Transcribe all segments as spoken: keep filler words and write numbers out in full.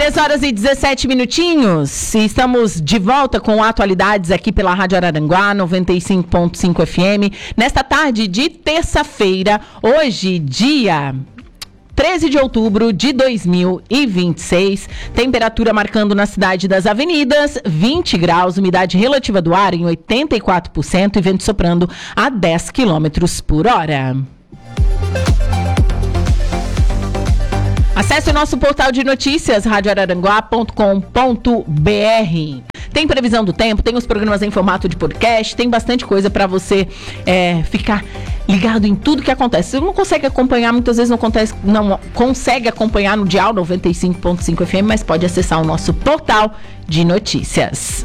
dez horas e dezessete minutinhos. Estamos de volta com atualidades aqui pela Rádio Araranguá, noventa e cinco ponto cinco F M. Nesta tarde de terça-feira, hoje, dia treze de outubro de dois mil e vinte e seis, temperatura marcando na cidade das avenidas, vinte graus, umidade relativa do ar em oitenta e quatro por cento e vento soprando a dez quilômetros por hora. Acesse o nosso portal de notícias, rádio araranguá ponto com ponto b r. Tem previsão do tempo, tem os programas em formato de podcast, tem bastante coisa para você é, ficar ligado em tudo que acontece. Você não consegue acompanhar, muitas vezes não, acontece, não consegue acompanhar no dial noventa e cinco ponto cinco F M, mas pode acessar o nosso portal de notícias.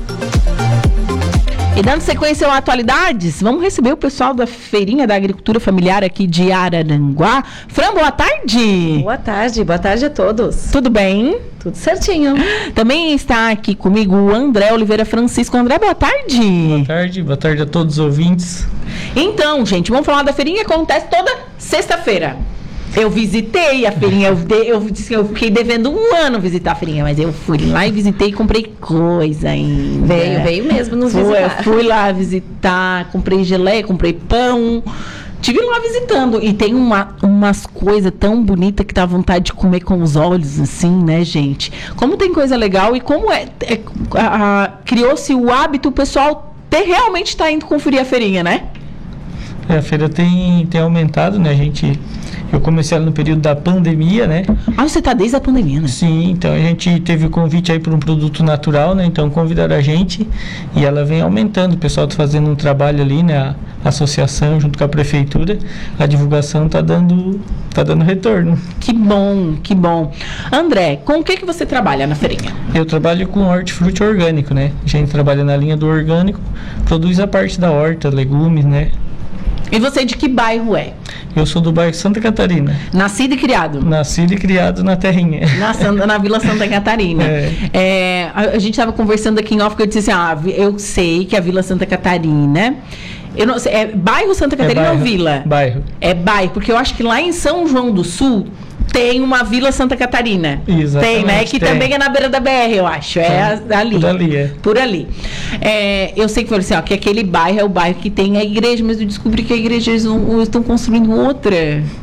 E dando sequência ao Atualidades, vamos receber o pessoal da Feirinha da Agricultura Familiar aqui de Araranguá. Fran, boa tarde. Boa tarde, boa tarde a todos. Tudo bem? Tudo certinho. Também está aqui comigo o André Oliveira Francisco. André, boa tarde. Boa tarde, boa tarde a todos os ouvintes. Então, gente, vamos falar da feirinha que acontece toda sexta-feira. Eu visitei a feirinha, eu, de, eu, eu fiquei devendo um ano visitar a feirinha, mas eu fui lá e visitei e comprei coisa ainda. Veio, veio mesmo nos fui, visitar. Eu fui lá visitar, comprei geleia, comprei pão, estive lá visitando. E tem uma, umas coisas tão bonitas que dá vontade de comer com os olhos, assim, né, gente? Como tem coisa legal e como é, é a, a, criou-se o hábito, o pessoal ter, realmente está indo conferir a feirinha, né? É, a feira tem, tem aumentado, né, a gente... Eu comecei ela no período da pandemia, né? Ah, você tá desde a pandemia, né? Sim, então a gente teve o convite aí para um produto natural, né? Então convidaram a gente e ela vem aumentando. O pessoal tá fazendo um trabalho ali, né? A associação junto com a prefeitura, a divulgação tá dando, tá dando retorno. Que bom, que bom. André, com o que que você trabalha na feirinha? Eu trabalho com hortifruti orgânico, né? A gente trabalha na linha do orgânico, produz a parte da horta, legumes, né? E você de que bairro é? Eu sou do bairro Santa Catarina. Nascido e criado? Nascido e criado na terrinha. Na, na Vila Santa Catarina. É. É, a, a gente estava conversando aqui em off, que eu disse assim, ah, eu sei que a Vila Santa Catarina... Eu não sei, é bairro Santa Catarina é bairro, ou Vila? Bairro. É bairro, porque eu acho que lá em São João do Sul... tem uma Vila Santa Catarina. Exatamente. Tem, né? Que tem. Também é na beira da B R, eu acho. É, é ali. Por ali, é. Por ali. É, eu sei que foi assim, ó, que aquele bairro é o bairro que tem a igreja, mas eu descobri que a igreja eles não, estão construindo outra.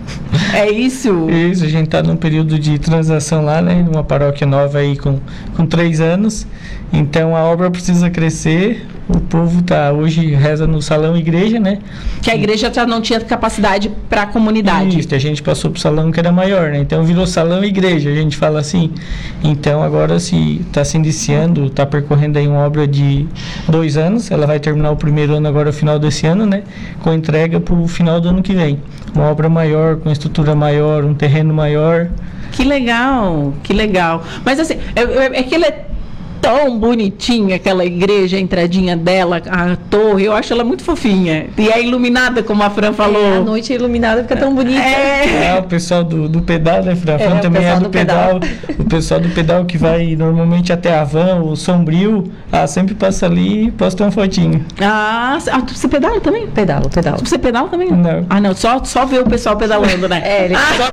É isso? Isso, a gente está num período de transação lá, né? Numa paróquia nova aí com, com três anos. Então a obra precisa crescer. O povo tá hoje reza no salão igreja, né? Que a igreja já não tinha capacidade para a comunidade. Isso, a gente passou pro salão que era maior, né? Então virou salão igreja, a gente fala assim. Então agora se está se iniciando, está percorrendo aí uma obra de dois anos. Ela vai terminar o primeiro ano agora no final desse ano, né? Com entrega para o final do ano que vem. Uma obra maior, com estrutura maior, um terreno maior. Que legal, que legal. Mas assim, é, é, é que ele é tão bonitinha, aquela igreja, a entradinha dela, a torre, eu acho ela muito fofinha. E é iluminada, como a Fran falou. É, a noite é iluminada, fica tão bonita. É, é o pessoal do, do pedal, né, Fran? A Fran é, também é do, do pedal. pedal. O pessoal do pedal que vai normalmente até a van, o Sombrio, ah, sempre passa ali e posta uma fotinho. Ah, você pedala também? Pedalo, pedalo. Você pedala também? Não. Ah, não, só, só ver o pessoal pedalando, né? É, ele... Ah,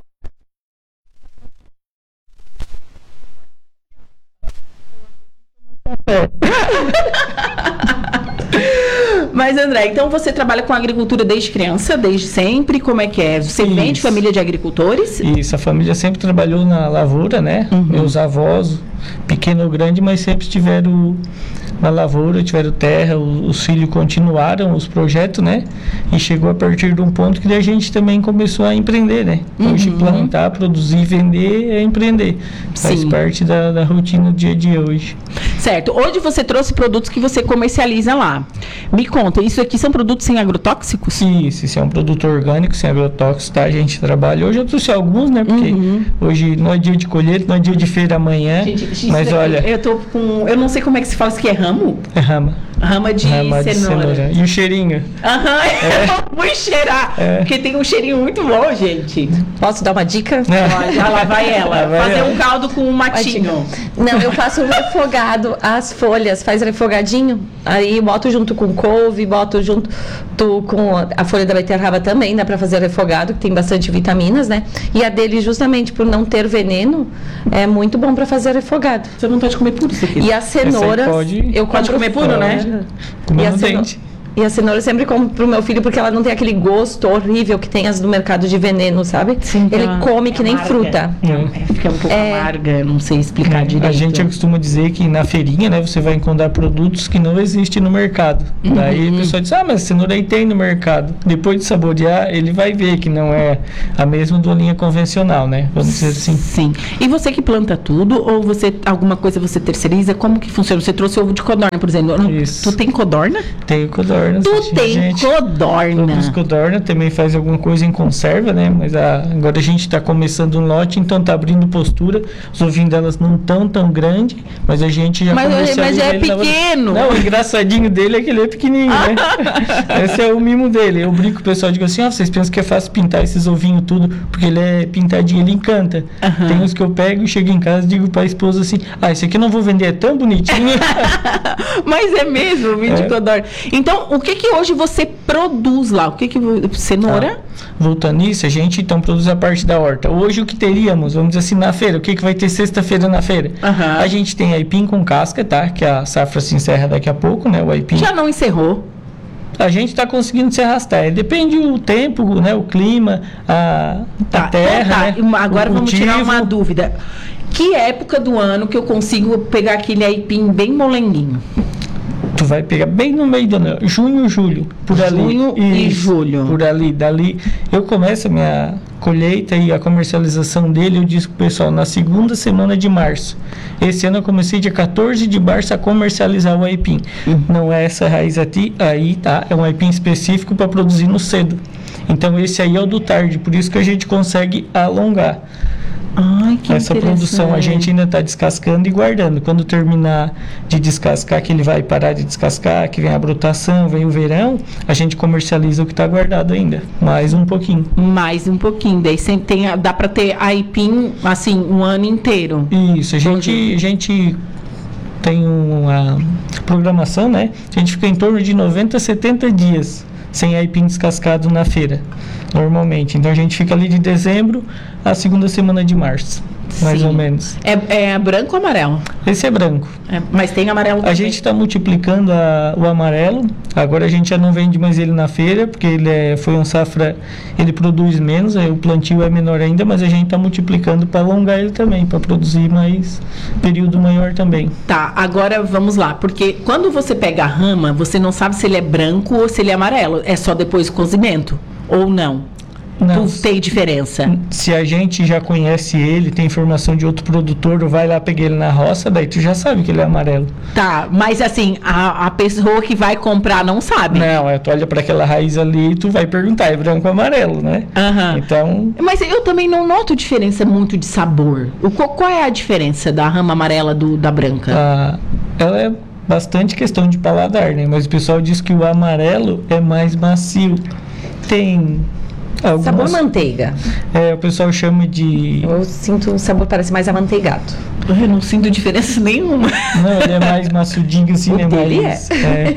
Mas André, então você trabalha com agricultura desde criança, desde sempre, como é que é? Você Isso. vem de família de agricultores? Isso, a família sempre trabalhou na lavoura, né? Uhum. Meus avós, pequeno ou grande, mas sempre tiveram na lavoura, tiveram terra, os, os filhos continuaram os projetos, né? E chegou a partir de um ponto que a gente também começou a empreender, né? Hoje Uhum. plantar, produzir, vender é empreender. Faz Sim. parte da, da rotina do dia a dia hoje. Certo. Hoje você trouxe produtos que você comercializa lá. Me conta, isso aqui são produtos sem agrotóxicos? Isso, isso é um produto orgânico, sem agrotóxicos, tá? A gente trabalha. Hoje eu trouxe alguns, né? Porque Uhum. hoje não é dia de colheita, não é dia de feira amanhã. Gente, mas isso olha... aqui, eu tô com... Eu não sei como é que se fala isso aqui, é ramo? É rama. Rama de Rama de cenoura. cenoura. E o cheirinho? Aham, eu vou cheirar. É. Porque tem um cheirinho muito bom, gente. Posso dar uma dica? Pode, ah, lá vai ela. Lá vai Fazer ela. um caldo com um matinho. Não, eu faço um refogado, as folhas, faz refogadinho, aí boto junto com couve, boto junto tu- com a folha da beterraba também, dá pra fazer refogado, que tem bastante vitaminas, né? E a dele, justamente por não ter veneno, é muito bom pra fazer refogado. Você não pode comer puro isso aqui. E a cenoura, pode- eu Pode compro comer puro, fora. né? Comer E a no ceno- dente. E a cenoura eu sempre compro pro meu filho, porque ela não tem aquele gosto horrível que tem as do mercado de veneno, sabe? Ele ela come que é nem amarga. fruta. É, fica um pouco É. amarga, eu não sei explicar direito. A gente costuma dizer que na feirinha, né, você vai encontrar produtos que não existem no mercado. Uhum. Daí a pessoa diz, ah, mas cenoura aí tem no mercado. Depois de saborear, ele vai ver que não é a mesma do linha convencional, né? Vamos dizer assim. Sim. E você que planta tudo, ou você alguma coisa você terceiriza? Como que funciona? Você trouxe ovo de codorna, por exemplo. Não- Isso. Tu tem codorna? Tem o codorna. Tu assim, tem gente. codorna. Os codorna também faz alguma coisa em conserva, né? Mas a- agora a gente está começando um lote, então tá abrindo postura. Os ovinhos delas não tão tão grande, mas a gente já Mas- comercializa mas é ele na- pequeno. Não, o engraçadinho dele é que ele é pequenininho, né? Esse é o mimo dele. Eu brinco com o pessoal, digo assim, ó, vocês pensam que é fácil pintar esses ovinhos tudo, porque ele é pintadinho, ele encanta. Aham. Tem uns que eu pego, chego em casa e digo pra esposa assim, ah, esse aqui eu não vou vender, é tão bonitinho. Mas é mesmo, vinho de É. codorna. Então, o que que hoje você produz lá? O que que... vo- Cenoura? Tá. Voltando nisso, a gente então produz a parte da horta. Hoje o que teríamos, vamos dizer assim, na feira, o que, que vai ter sexta-feira na feira? Aham. A gente tem aipim com casca, tá? Que a safra se encerra daqui a pouco, né? O aipim. Já não encerrou? A gente está conseguindo se arrastar. Depende o tempo, né? O clima, a, a terra, então tá. né? Uma- Agora o vamos tirar cultivo. uma dúvida. Que época do ano que eu consigo pegar aquele aipim bem molenguinho? Tu vai pegar bem no meio do ano, junho, julho, por ali. Junho e Isso, julho. Por ali, dali. Eu começo a minha colheita e a comercialização dele, eu disse pro pessoal, na segunda semana de março. Esse ano eu comecei dia quatorze de março a comercializar o aipim. Uhum. Não é essa raiz aqui, aí tá, é um aipim específico para produzir no cedo. Então esse aí é o do tarde, por isso que a gente consegue alongar. Ai, que Essa produção a gente ainda está descascando e guardando. Quando terminar de descascar, que ele vai parar de descascar, que vem a brotação, vem o verão, a gente comercializa o que está guardado ainda. Mais um pouquinho. Mais um pouquinho. Daí sempre tem, a- dá pra ter aipim, assim, um ano inteiro. Isso, a gente, a gente tem uma programação, né? A gente fica em torno de noventa a setenta dias sem aipim descascado na feira, normalmente. Então a gente fica ali de dezembro à segunda semana de março, mais Sim. ou menos. É, é branco ou amarelo? Esse é branco. É, mas tem amarelo A também. gente está multiplicando a- o amarelo. Agora a gente já não vende mais ele na feira, porque ele é, foi um safra, ele produz menos, aí o plantio é menor ainda, mas a gente está multiplicando para alongar ele também, para produzir mais período maior também. Tá, agora vamos lá, porque quando você pega a rama, você não sabe se ele é branco ou se ele é amarelo. É só depois do cozimento? Ou não? Não. Tu tem diferença? Se a gente já conhece ele, tem informação de outro produtor, vai lá pegar ele na roça, daí tu já sabe que ele é amarelo. Tá, mas assim, a, a pessoa que vai comprar não sabe. Não, é, tu olha para aquela raiz ali e tu vai perguntar, é branco ou amarelo, né? Aham. Então, Mas eu também não noto diferença muito de sabor. O, qual, qual é a diferença da rama amarela do, da branca? a- ela é bastante questão de paladar, né? Mas o pessoal diz que o amarelo é mais macio. Tem algumas... Sabor manteiga. É, o pessoal chama de... Eu sinto um sabor, parece mais amanteigado. Eu não sinto diferença nenhuma. Não, ele é mais maçudinho assim, O né? dele Mais, é.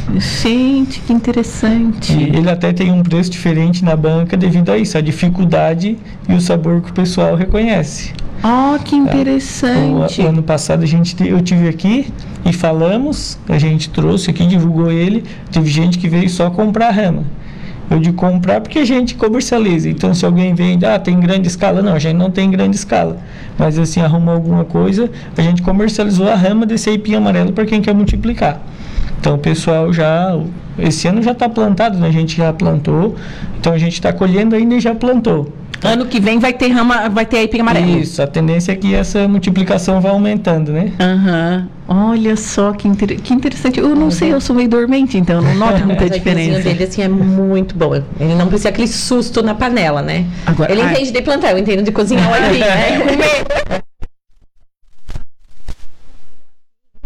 Gente, que interessante. E ele até tem um preço diferente na banca devido a isso, a dificuldade e o sabor que o pessoal reconhece. Oh, que O, interessante. o ano passado a gente te- eu tive aqui e falamos, a gente trouxe aqui, divulgou ele, teve gente que veio só comprar rama. Eu de comprar porque a gente comercializa. Então se alguém vende, ah, tem grande escala, não, a gente não tem grande escala. Mas assim, arruma alguma coisa, a gente comercializou a rama desse aipim amarelo para quem quer multiplicar. Então o pessoal já, esse ano já está plantado, né? A gente já plantou, então a gente está colhendo ainda e já plantou. Ano que vem vai ter rama, vai ter aipim amarelo. Isso, a tendência é que essa multiplicação vá aumentando, né? Aham. Olha só que, inter... que interessante. Eu não sei, eu sou meio dormente, então eu não noto muita Mas o aipinzinho diferença. dele, assim, é muito bom. Ele não precisa aquele susto na panela, né? Agora- Ele ai. entende de plantar, eu entendo de cozinhar o aipim, né? Comer. Geralmente,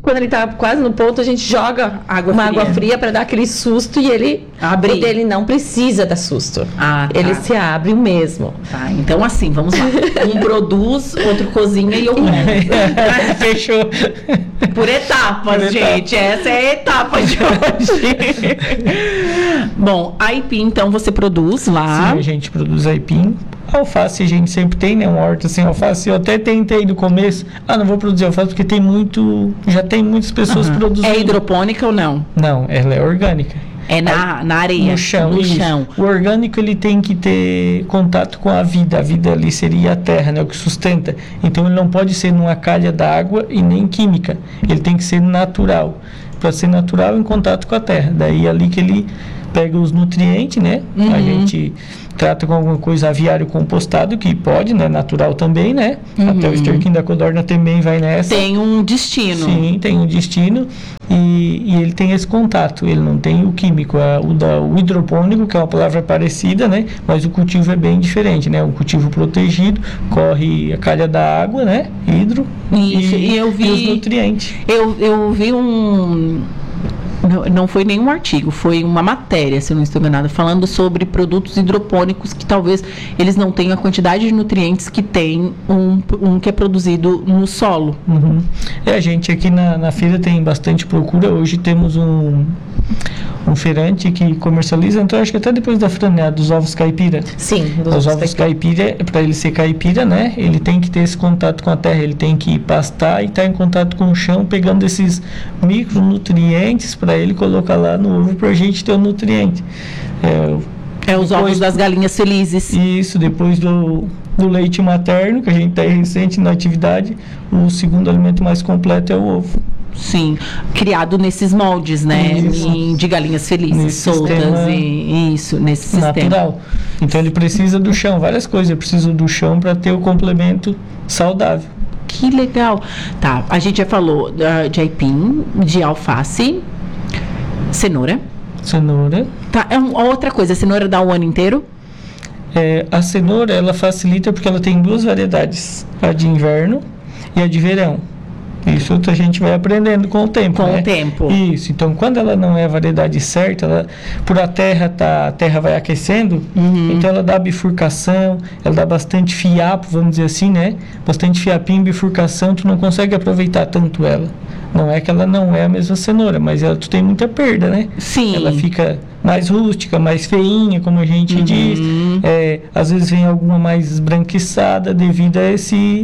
quando ele tá quase no ponto, a gente joga Água uma fria. água fria para dar aquele susto e ele, Abrir. o dele não precisa dar susto. Ah, tá. Ele se abre o mesmo. Tá, então assim, vamos lá. Um produz, outro cozinha e eu como. Fechou. Por etapas, Por gente. Essa é a etapa de hoje. Bom, aipim, então, você produz lá. Sim, a gente produz aipim. Alface a gente sempre tem, né? Uma horta sem alface. Eu até tentei no começo. Ah, não vou produzir alface porque tem muito... Já tem muitas pessoas Uhum. produzindo. É hidropônica ou não? Não, ela é orgânica. É na, na areia? No chão, No isso. chão. O orgânico, ele tem que ter contato com a vida. A vida ali seria a terra, né? O que sustenta. Então, ele não pode ser numa calha d'água e nem química. Ele tem que ser natural. Para ser natural, em contato com a terra. Daí, é ali que ele pega os nutrientes, né? Uhum. A gente trata com alguma coisa aviário compostado, que pode, né? Natural também, né? Uhum. Até o esterquinho da codorna também vai nessa. Tem um destino. Sim, tem um destino e, e ele tem esse contato, ele não tem o químico, a, o, da, o hidropônico, que é uma palavra parecida, né? Mas o cultivo é bem diferente, né? Um cultivo protegido, corre a calha da água, né? Hidro Isso, e, e eu vi- e os nutrientes. Eu, eu vi um... Não, não foi nenhum artigo, foi uma matéria, se eu não estou enganada, falando sobre produtos hidropônicos que talvez eles não tenham a quantidade de nutrientes que tem um, um que é produzido no solo. Uhum. É, a gente aqui na, na feira tem bastante procura. Hoje temos um, um feirante que comercializa, então acho que até depois da franela dos ovos caipira. Sim, dos Os ovos ovos caipira, para ele ser caipira, né? Ele tem que ter esse contato com a terra, ele tem que pastar e estar em contato com o chão, pegando esses micronutrientes para ele colocar lá no ovo para a gente ter o nutriente. É, É os Depois- ovos das galinhas felizes. isso, depois do, do leite materno, que a gente está recente na atividade, o segundo alimento mais completo é o ovo. Sim, criado nesses moldes, né? Isso. Em- de galinhas felizes, Nesse soltas sistema e isso, nesse sistema. Natural. Então ele precisa do chão, várias coisas. Ele precisa do chão para ter o complemento saudável. Que legal. Tá, a gente já falou ah, de aipim, de alface, cenoura. Cenoura. Tá, é um- outra coisa, a cenoura dá o ano inteiro? É, a cenoura, ela facilita porque ela tem duas variedades, a de inverno e a de verão. Isso a gente vai aprendendo com o tempo, Com né? o tempo. Isso. Então, quando ela não é a variedade certa, ela, por a terra tá, a terra vai aquecendo, Uhum. então ela dá bifurcação, ela dá bastante fiapo, vamos dizer assim, né? Bastante fiapinho, bifurcação, tu não consegue aproveitar tanto ela. Não é que ela não é a mesma cenoura, mas ela, tu tem muita perda, né? Sim. Ela fica mais rústica, mais feinha, como a gente Uhum. diz. É, às vezes vem alguma mais esbranquiçada devido a esse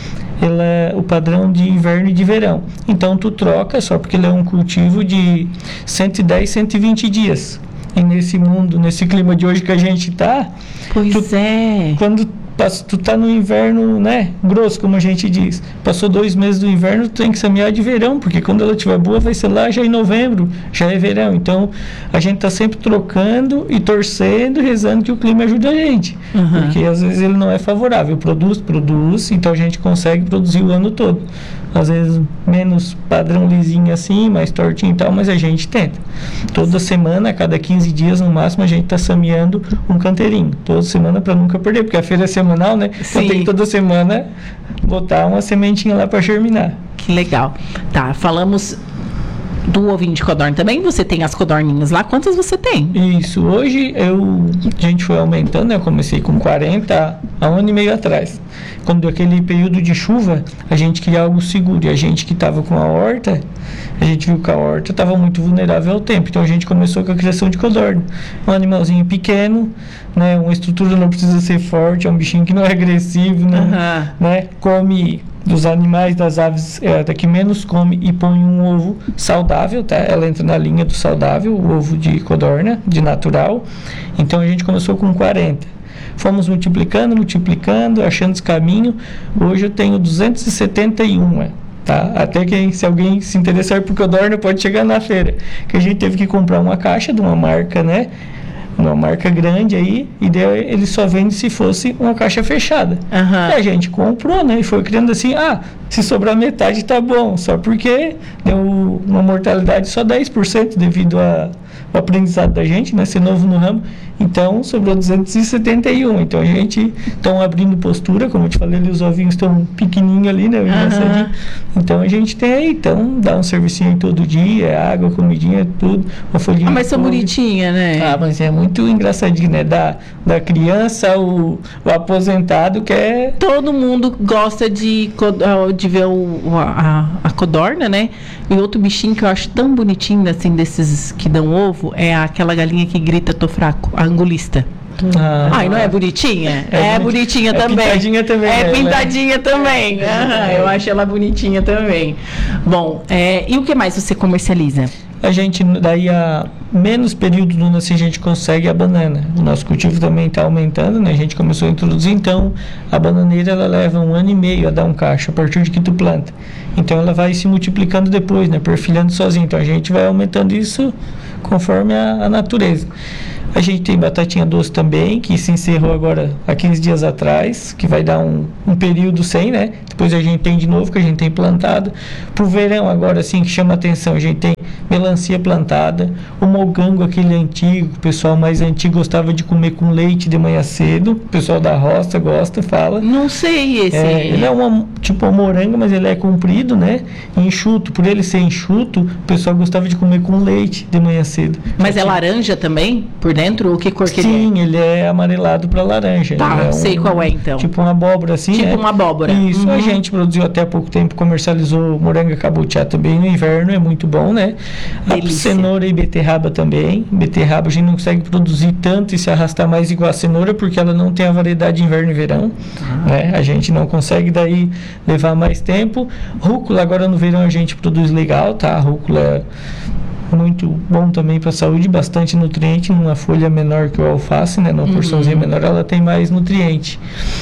ela é o padrão de inverno e de verão. Então tu troca só porque ele é um cultivo de cento e dez, cento e vinte dias. E nesse mundo, nesse clima de hoje que a gente tá, Pois Tu- é. quando passa- tu tá no inverno, né, grosso, como a gente diz, passou dois meses do inverno, tu tem que semear de verão, porque quando ela estiver boa vai ser lá já em novembro, já é verão. Então a gente tá sempre trocando e torcendo, rezando que o clima ajude a gente, Uhum. porque às vezes ele não é favorável. Produz, produz, então a gente consegue produzir o ano todo. Às vezes menos padrão lisinho assim, mais tortinho e tal, mas a gente tenta. Toda semana, a cada quinze dias no máximo, a gente tá semeando um canteirinho. Toda semana para nunca perder, porque a feira é semanal, né? Sim. Então tem que toda semana botar uma sementinha lá para germinar. Que legal. Tá, falamos do ovinho de codorna também. Você tem as codorninhas lá. Quantas você tem? Isso, hoje eu, a gente foi aumentando, né? Eu comecei com quarenta há um ano e meio atrás. Quando deu aquele período de chuva, a gente queria algo seguro. E a gente que estava com a horta, a gente viu que a horta estava muito vulnerável ao tempo. Então a gente começou com a criação de codorna. Um animalzinho pequeno, né? Uma estrutura não precisa ser forte, é um bichinho que não é agressivo, não, Aham. né? Come dos animais, das aves, é a da que menos come e põe um ovo saudável, tá? Ela entra na linha do saudável, o ovo de codorna, de natural. Então a gente começou com quarenta. Fomos multiplicando, multiplicando, achando esse caminho. Hoje eu tenho duzentos e setenta e um, tá? Até que se alguém se interessar por codorna pode chegar na feira. Que a gente teve que comprar uma caixa de uma marca, né? uma marca grande aí, e daí ele só vende se fosse uma caixa fechada. Aham. E a gente comprou, né? E foi criando assim, ah, se sobrar metade tá bom, só porque deu uma mortalidade só dez por cento devido ao aprendizado da gente, né? Ser novo no ramo. Então, sobrou duzentos e setenta e um. Então, a gente estão abrindo postura, como eu te falei, ali, os ovinhos estão pequenininhos ali, né? Engraçadinho. Então, a gente tem aí, então, dá um servicinho aí todo dia, água, comidinha, tudo. Uma folhinha Ah, mas de são couve. bonitinha, né? Ah, mas é muito engraçadinho, né? Da, da criança, o, o aposentado que é... Todo mundo gosta de, co- ah, de ver o, a, a codorna, né? E outro bichinho que eu acho tão bonitinho, assim, desses que dão ovo, é aquela galinha que grita, tô fraco, a angulista. Ah, Ai, não é bonitinha? É É, boni- bonitinha é também. pintadinha também, É né? pintadinha também. Aham, eu acho ela bonitinha também. Bom, é, e o que mais você comercializa? A gente, daí a menos período do ano assim, a gente consegue a banana. O nosso cultivo também está aumentando, né? A gente começou a introduzir, então a bananeira ela leva um ano e meio a dar um cacho, a partir de que tu planta. Então ela vai se multiplicando depois, né? Perfilhando sozinho. Então a gente vai aumentando isso conforme a, a natureza. A gente tem batatinha doce também, que se encerrou agora há quinze dias atrás, que vai dar um, um período sem, né? Depois a gente tem de novo, que a gente tem plantado. Pro verão agora, assim, que chama atenção, a gente tem melancia plantada, o mogango, aquele antigo, o pessoal mais antigo gostava de comer com leite de manhã cedo, o pessoal da roça gosta, fala. Não sei esse. É, ele é uma, tipo uma moranga, mas ele é comprido, né? Enxuto. Por ele ser enxuto, o pessoal gostava de comer com leite de manhã cedo. Mas Já é tinha- laranja também? Por dentro? Ou que cor que ele Sim, ele é amarelado para laranja. Tá, Ele é sei qual é, então. Tipo uma abóbora assim, Tipo né? uma abóbora. Isso, Uhum. a gente produziu até há pouco tempo, comercializou moranga cabotiá também no inverno, é muito bom, né? A Delícia. cenoura e beterraba também. Beterraba a gente não consegue produzir tanto e se arrastar mais igual a cenoura, porque ela não tem a variedade inverno e verão, Ah. né? A gente não consegue daí levar mais tempo. Rúcula, agora no verão a gente produz legal, tá? A rúcula é muito bom também para a saúde, bastante nutriente, numa folha menor que o alface, né? Numa porçãozinha menor, ela tem mais nutriente.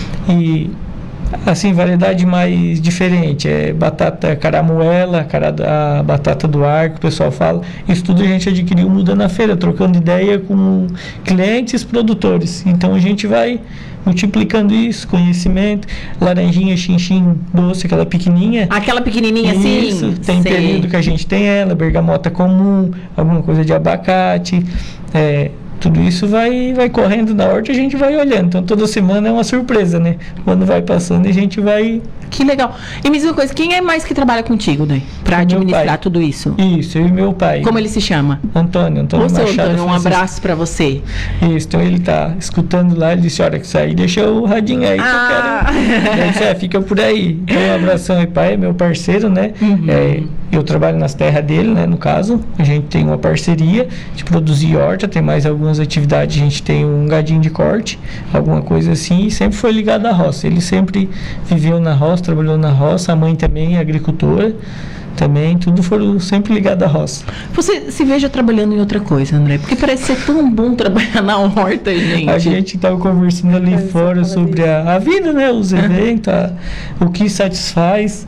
E assim, variedade mais diferente, é batata caramuela, cara, a batata do ar, que o pessoal fala. Isso tudo a gente adquiriu muda na feira, trocando ideia com clientes, produtores. Então a gente vai multiplicando isso, conhecimento. Laranjinha chinchim doce, aquela pequenininha. Aquela pequenininha assim? Isso, tem Sei. período que a gente tem ela, bergamota comum, alguma coisa de abacate, é, tudo isso vai, vai correndo na horta e a gente vai olhando. Então toda semana é uma surpresa, né? Quando vai passando a gente vai... Que legal. E me diz uma coisa, quem é mais que trabalha contigo, Ney? Pra Meu administrar pai. tudo isso? Isso, eu e meu pai. Como ele se chama? Antônio, Antônio Ô, seu Machado. Antônio, um Francisco. abraço pra você. Isso, então ele tá escutando lá, ele disse, olha que sair, deixa o radinho aí que Ah. eu quero. Eu disse, é, fica por aí. Então um abração aí, pai, é meu parceiro, né? Uhum. É, eu trabalho nas terras dele, né, no caso. A gente tem uma parceria de produzir horta, tem mais algumas atividades, a gente tem um gadinho de corte, alguma coisa assim, e sempre foi ligado à roça. Ele sempre viveu na roça, trabalhou na roça, a mãe também é agricultora, também, tudo foram sempre ligado à roça. Você se veja trabalhando em outra coisa, André? Porque parece ser tão bom trabalhar na horta, gente. A gente estava conversando ali fora sobre a, a vida, né? Os eventos, a- o que satisfaz.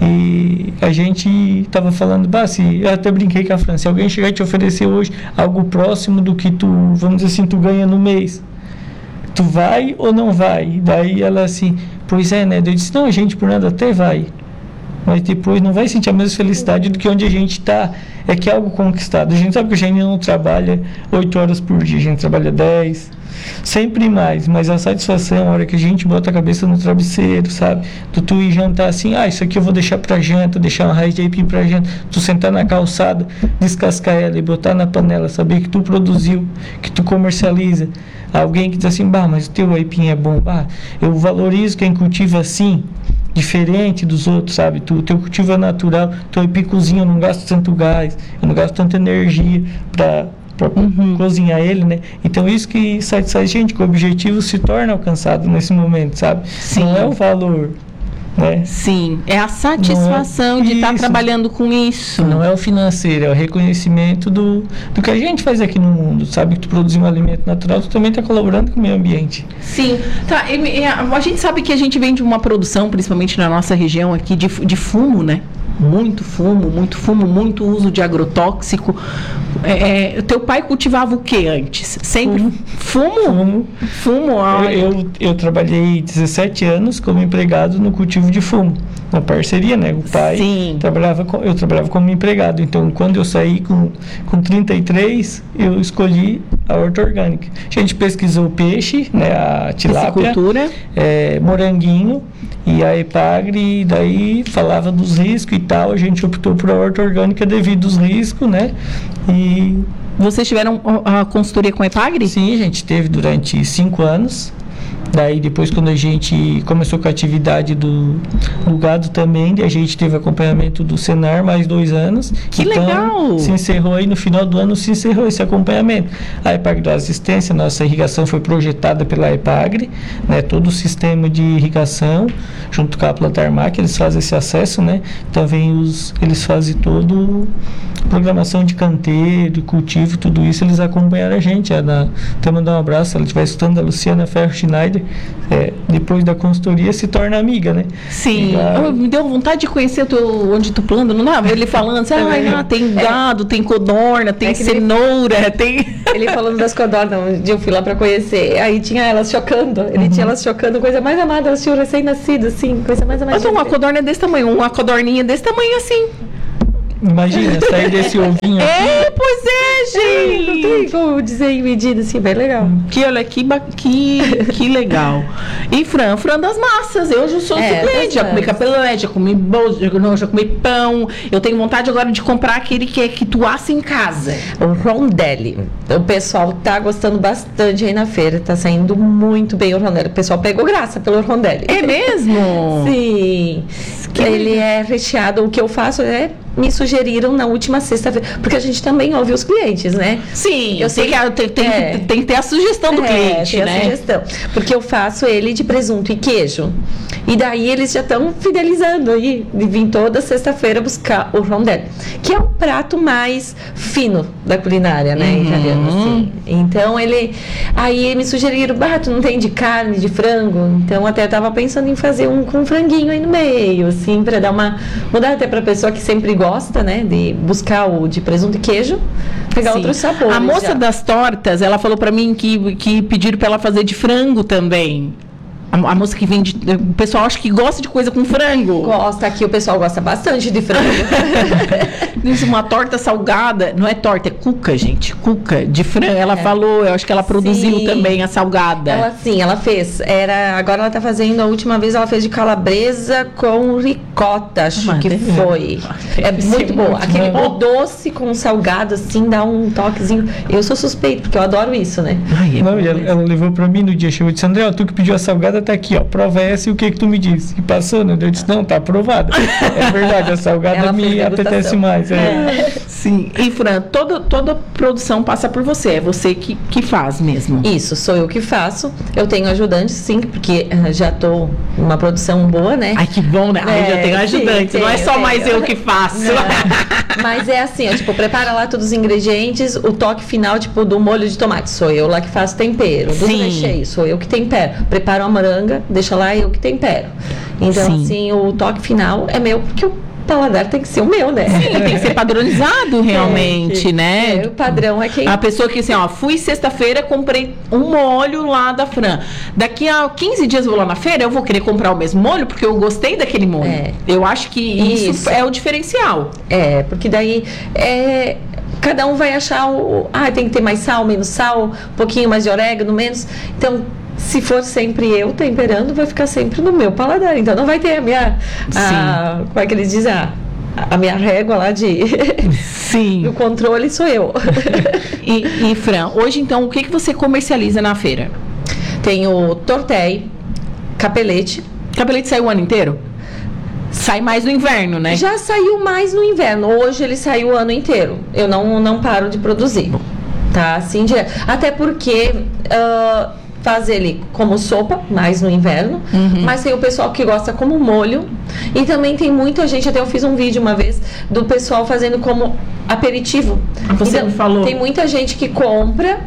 E a gente estava falando, bah, se, eu até brinquei com a Fran, se alguém chegar e te oferecer hoje algo próximo do que tu, vamos dizer assim, tu ganha no mês, tu vai ou não vai? Daí ela assim, pois é, né? Eu disse, não, a gente por nada até vai, mas depois não vai sentir a mesma felicidade do que onde a gente está. É que é algo conquistado. A gente sabe que a gente não trabalha oito horas por dia, a gente trabalha dez, sempre mais, mas a satisfação, a hora que a gente bota a cabeça no travesseiro, sabe? Do tu ir jantar assim, ah, isso aqui eu vou deixar pra janta, deixar uma raiz de aipim pra janta, tu sentar na calçada, descascar ela e botar na panela, saber que tu produziu, que tu comercializa. Alguém que diz assim, bah, mas o teu aipim é bom, bah, eu valorizo quem cultiva assim, diferente dos outros, sabe? Tu, teu cultivo é natural, teu aipim cozinha, eu não gasto tanto gás, eu não gasto tanta energia para para Uhum. cozinhar ele, né? Então isso que satisfaz a gente, que o objetivo se torna alcançado nesse momento, sabe? Sim. Não é o valor, né? Sim, é a satisfação Não é- de estar isso. trabalhando com isso. Não é o financeiro, é o reconhecimento do, do que a gente faz aqui no mundo, sabe? Que tu produzir um alimento natural, tu também está colaborando com o meio ambiente. Sim, tá. E, e a, a gente sabe que a gente vem de uma produção, principalmente na nossa região aqui, de, fu- de fumo, né? muito fumo, muito fumo, muito uso de agrotóxico. É, é, teu pai cultivava o que antes? Sempre fumo? Fumo. Fumo. Fumo, ai. Eu, eu, eu trabalhei dezessete anos como empregado no cultivo de fumo, na parceria, né? O pai Sim. trabalhava, com, eu trabalhava como empregado. Então, quando eu saí com, com trinta e três, eu escolhi a horta orgânica. A gente pesquisou peixe, né? A tilápia, é, moranguinho e a Epagre, e daí falava dos riscos e tal. A gente optou por a horta orgânica devido aos riscos, né? E vocês tiveram a consultoria com a Epagre? Sim, a gente teve durante cinco anos. Daí depois, quando a gente começou com a atividade do, do gado também, a gente teve acompanhamento do Senar mais dois anos. Que então, legal! Se encerrou aí, no final do ano se encerrou esse acompanhamento. A Epagre da Assistência, nossa irrigação foi projetada pela Epagre, né? Todo o sistema de irrigação, junto com a Planta Armac, eles fazem esse acesso, né? Também os, eles fazem todo programação de canteiro, cultivo, tudo isso, eles acompanharam a gente. Até mandar um abraço, se ela estiver escutando, a Luciana Ferro Schneider, é, depois da consultoria se torna amiga, né? Sim, já... me deu vontade de conhecer o teu, onde tu planta, não dava? Ele falando assim, ah, tem gado, tem codorna, tem é cenoura, ele... tem... Ele falando das codornas, um dia eu fui lá pra conhecer, aí tinha elas chocando, ele uhum. tinha elas chocando, coisa mais amada, elas tinham recém-nascido, assim, coisa mais amada. Mas uma codorna desse tamanho, uma codorninha desse tamanho assim. Imagina, sair desse ovinho é, aqui. Pois é, gente. Não tem como dizer em medida, assim, bem legal. Que, olha, que, que, que legal. E Fran, Fran das massas. Eu já sou é, suplente, já comi capelé, já comi bolo, já, não, já comi pão. Eu tenho vontade agora de comprar aquele que é que tu assa em casa. O rondelli. O pessoal tá gostando bastante aí na feira. Tá saindo muito bem o rondelli. O pessoal pegou graça pelo rondelli. É mesmo? Sim. Que Ele legal. É recheado. O que eu faço é... me sugeriram na última sexta-feira, porque a gente também ouve os clientes, né? Sim, eu sei que tem, tem, é, tem que ter a sugestão do é, cliente, tem né? A sugestão, porque eu faço ele de presunto e queijo. E daí eles já estão fidelizando aí, de vir toda sexta-feira buscar o rondelli, que é um prato mais fino da culinária, né, uhum. italiana, assim. Então ele, aí me sugeriram, bah, tu não tem de carne, de frango? Então até eu tava pensando em fazer um com franguinho aí no meio, assim, para dar uma mudar até para pessoa que sempre gosta, né, de buscar o de presunto e queijo, pegar Sim. outros sabores. A moça já. das tortas, ela falou para mim que, que pediram para ela fazer de frango também. A, a moça que vende, o pessoal acha que gosta de coisa com frango. Gosta, aqui o pessoal gosta bastante de frango. Diz uma torta salgada, não é torta, é cuca, gente, cuca de frango. Ela é. falou, eu acho que ela produziu sim. também a salgada. Ela sim, ela fez. Era, agora ela tá fazendo, a última vez ela fez de calabresa com ricota, acho Mas que deve, foi. É muito boa. Aquele bom. doce com salgado, assim, dá um toquezinho. Eu sou suspeito, porque eu adoro isso, né? Ai, é não, ela, ela levou pra mim no dia, chegou e disse, André, tu que pediu a salgada tá aqui, ó, prova essa e o que que tu me disse? Que passou, né? Eu disse, não, tá aprovada. É verdade, a salgada me apetece mais. É. É. Sim. E Fran, toda, toda produção passa por você, é você que, que faz mesmo. Isso, sou eu que faço. Eu tenho ajudantes, sim, porque já tô numa produção boa, né? Ai, que bom, né? Ai, é, já tenho ajudantes, sim, não é só tenho. mais eu que faço. Não. Mas é assim, ó, tipo, prepara lá todos os ingredientes, o toque final, tipo, do molho de tomate, sou eu lá que faço tempero. Do recheio, sou eu que tempero. Preparo a moranga, deixa lá, eu que tempero. Então, Sim. assim, o toque final é meu, porque o paladar tem que ser o meu, né? Sim, tem que ser padronizado realmente, é, né? É, o padrão é quem... A pessoa que assim, ó, fui sexta-feira, comprei um molho lá da Fran. Daqui a quinze dias eu vou lá na feira, eu vou querer comprar o mesmo molho, porque eu gostei daquele molho. É. Eu acho que isso, isso é o diferencial. É, porque daí... É... Cada um vai achar o... Ah, tem que ter mais sal, menos sal, um pouquinho mais de orégano, menos... Então... Se for sempre eu temperando, vai ficar sempre no meu paladar. Então não vai ter a minha. A, como é que eles dizem? A, a minha régua lá de. Sim. O controle sou eu. E, e Fran, hoje então, o que, que você comercializa na feira? Tenho tortéi, capelete. Capelete sai o ano inteiro? Sai mais no inverno, né? Já saiu mais no inverno. Hoje ele saiu o ano inteiro. Eu não, não paro de produzir. Tá? Assim direto. Até porque. Uh, faz ele como sopa, mais no inverno, uhum. mas tem o pessoal que gosta como molho, e também tem muita gente, até eu fiz um vídeo uma vez, do pessoal fazendo como aperitivo. Você então, me falou. Tem muita gente que compra,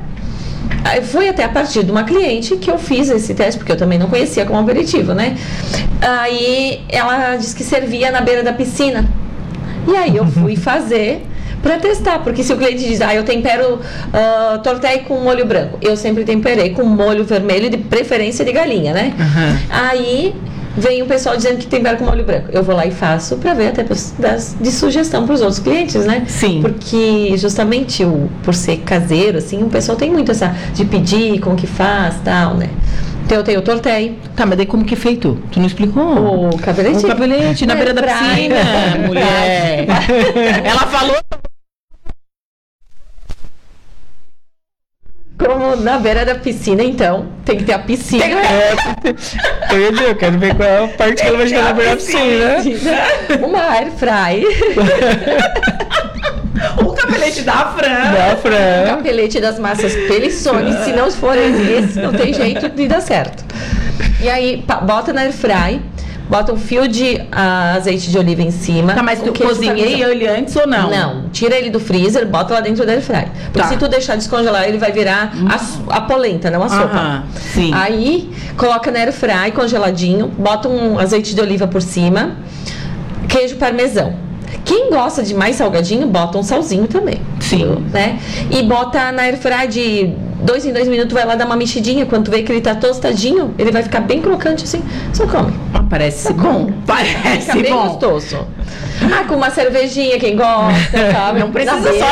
foi até a partir de uma cliente que eu fiz esse teste, porque eu também não conhecia como aperitivo, né? Aí ela disse que servia na beira da piscina. E aí eu fui fazer para testar, porque se o cliente diz, ah, eu tempero uh, tortei com molho branco, eu sempre temperei com molho vermelho, de preferência de galinha, né? Uhum. Aí vem o pessoal dizendo que tempera com molho branco. Eu vou lá e faço para ver até das, de sugestão para os outros clientes, né? Sim. Porque justamente o, por ser caseiro, assim, o pessoal tem muito essa de pedir como que faz, tal, né? Então eu tenho o tortei. Tá, mas daí como que é feito? Tu não explicou? O capelete? O capelete na É, beira da praia. piscina, mulher. Ela falou. Como na beira da piscina, então, tem que ter a piscina. É, eu ia dizer, eu quero ver qual é a parte que ela vai chegar na beira da piscina. Uma air fry. O capelete da Fran. Da O Fran. capelete das massas Pelissone, se não forem esse, não tem jeito de dar certo. E aí, pa- bota na air fry, bota um fio de ah, azeite de oliva em cima. Tá, mas o tu queijo cozinhei parmesão. ele antes ou não? Não, tira ele do freezer, bota lá dentro da air fry. Porque Tá. se tu deixar descongelar, ele vai virar a, a polenta, não a sopa. Aham, sim. Aí, coloca na air fry, congeladinho, bota um azeite de oliva por cima, queijo parmesão. Quem gosta de mais salgadinho, bota um salzinho também. Sim. Né? E bota na air fry de dois em dois minutos, vai lá dar uma mexidinha. Quando tu vê que ele tá tostadinho, ele vai ficar bem crocante assim. Só come. Ah, parece bom. Parece Fica bem bom. gostoso. Ah, com uma cervejinha, quem gosta, sabe? Não precisa Na só